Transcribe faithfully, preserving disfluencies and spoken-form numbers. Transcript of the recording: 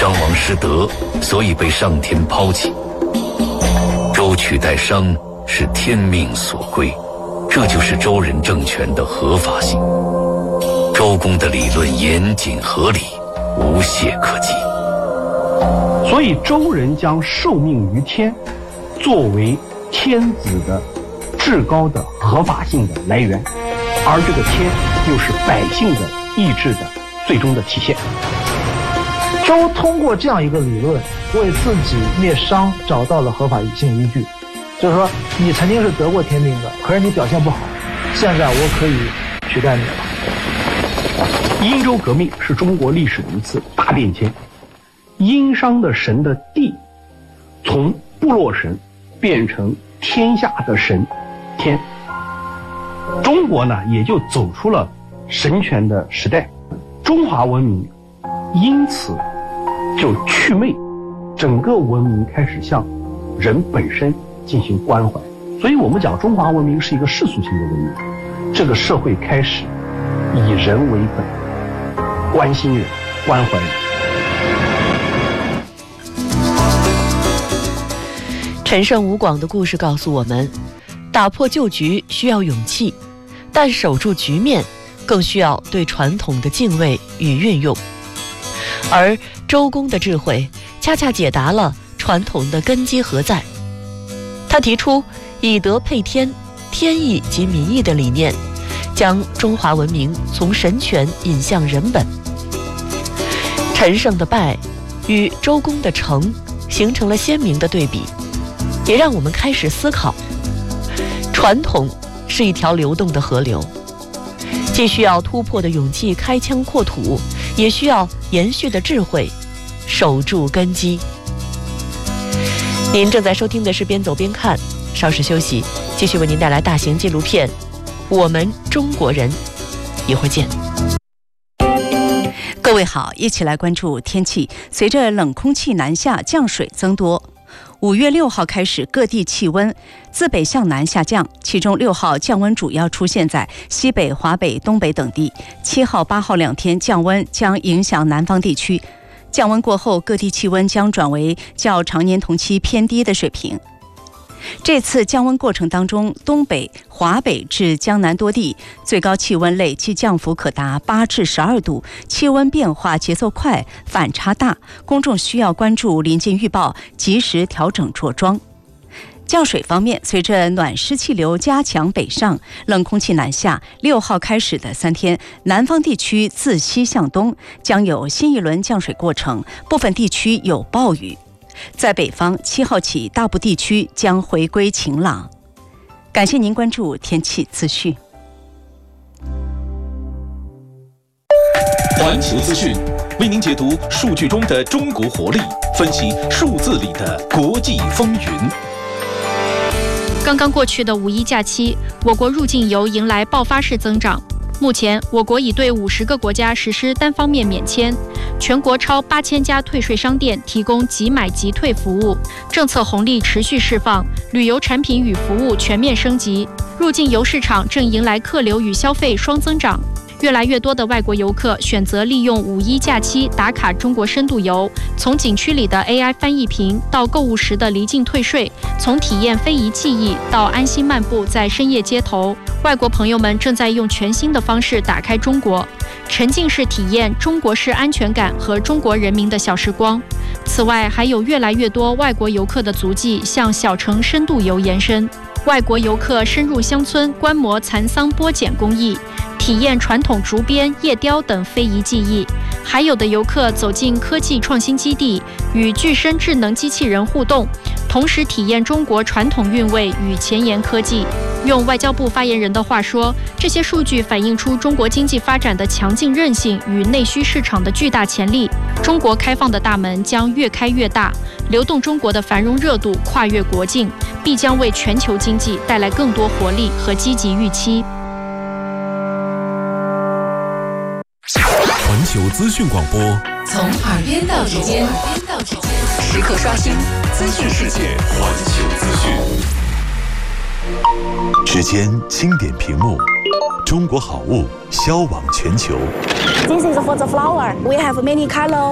商王失德，所以被上天抛弃。周取代商是天命所归，这就是周人政权的合法性。周公的理论严谨合理，无懈可击。 所以周人将受命于天作为天子的至高的合法性的来源，而这个天又是百姓的意志的最终的体现。 周通过这样一个理论为自己灭商找到了合法性依据，就是说你曾经是得过天命的，可是你表现不好，现在我可以取代你了。 殷周革命是中国历史的一次大变迁，殷商的神的地从部落神变成天下的神天，中国呢也就走出了神权的时代，中华文明因此就祛魅，整个文明开始向人本身进行关怀。所以我们讲中华文明是一个世俗性的文明，这个社会开始以人为本，关心人，关怀人。 陈胜吴广的故事告诉我们，打破旧局需要勇气，但守住局面更需要对传统的敬畏与运用。而周公的智慧恰恰解答了传统的根基何在。他提出以德配天，天意及民意的理念，将中华文明从神权引向人本。陈胜的败与周公的成形成了鲜明的对比，也让我们开始思考，传统是一条流动的河流，既需要突破的勇气开疆扩土，也需要延续的智慧守住根基。您正在收听的是边走边看，稍事休息，继续为您带来大型纪录片《我们中国人》，一会儿见。 各位好，一起来关注天气。随着冷空气南下，降水增多。五月六号开始，各地气温自北向南下降，其中六号降温主要出现在西北、华北、东北等地。七号、八号两天降温将影响南方地区。降温过后，各地气温将转为较常年同期偏低的水平。这次降温过程当中，东北、华北至江南多地最高气温累计降幅可达八至十二度，气温变化节奏快，反差大，公众需要关注临近预报，及时调整着装。降水方面，随着暖湿气流加强北上，冷空气南下，六号开始的三天，南方地区自西向东将有新一轮降水过程，部分地区有暴雨。在北方，七号起大部地区将回归晴朗。感谢您关注天气资讯。 环球资讯为您解读数据中的中国活力，分析数字里的国际风云。 刚刚过去的五一假期，我国入境游迎来爆发式增长。目前，我国已对五十个国家实施单方面免签，全国超八千家退税商店提供即买即退服务，政策红利持续释放，旅游产品与服务全面升级，入境游市场正迎来客流与消费双增长。越来越多的外国游客选择利用五一假期打卡中国深度游，从景区里的 A I 翻译屏到购物时的离境退税，从体验非遗技艺到安心漫步在深夜街头，外国朋友们正在用全新的方式打开中国，沉浸式体验中国式安全感和中国人民的小时光。此外，还有越来越多外国游客的足迹向小城深度游延伸，外国游客深入乡村观摩蚕桑剥茧工艺，体验传统竹编、叶雕等非遗技艺，还有的游客走进科技创新基地，与具身智能机器人互动，同时体验中国传统韵味与前沿科技。用外交部发言人的话说，这些数据反映出中国经济发展的强劲韧性与内需市场的巨大潜力。中国开放的大门将越开越大，流动中国的繁荣热度跨越国境，必将为全球经济带来更多活力和积极预期。 环球资讯广播， 从耳边到指尖，时刻刷新资讯世界。 环球资讯， 指尖轻点屏幕，中国好物销往全球。 This is for the flower. We have many colors.